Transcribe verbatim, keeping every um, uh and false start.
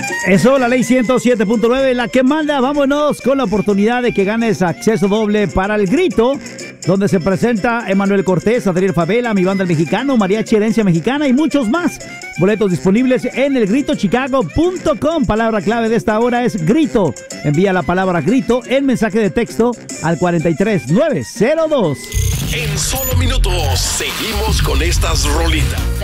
Eso, la ley ciento siete punto nueve, la que manda. Vámonos con la oportunidad de que ganes acceso doble para el grito, donde se presenta Emanuel Cortés, Adriel Favela, Mi Banda El Mexicano, Mariachi Herencia Mexicana y muchos más. Boletos disponibles en el grito chicago punto com. Palabra clave de esta hora es grito. Envía la palabra grito en mensaje de texto al cuatro tres nueve cero dos. En solo minutos seguimos con estas rolitas.